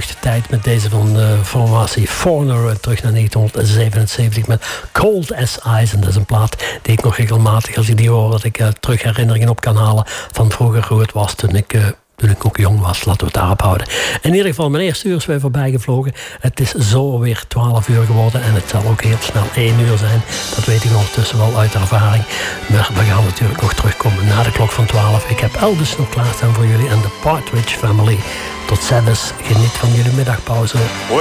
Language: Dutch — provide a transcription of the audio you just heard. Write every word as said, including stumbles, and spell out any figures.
terug de tijd met deze van de formatie Foreigner. Terug naar negentien zevenenzeventig met Cold as Ice. En dat is een plaat die ik nog regelmatig, als ik die hoor, dat ik uh, terug herinneringen op kan halen van vroeger hoe het was toen ik... Uh, Toen ik ook jong was, laten we het daarop houden. In ieder geval, mijn eerste uur is weer voorbij gevlogen. Het is zo weer twaalf uur geworden. En het zal ook heel snel één uur zijn. Dat weet ik ondertussen wel uit ervaring. Maar we gaan natuurlijk nog terugkomen na de klok van twaalf. Ik heb Elvis nog klaarstaan voor jullie en de Partridge Family. Tot ziens. Geniet van jullie middagpauze.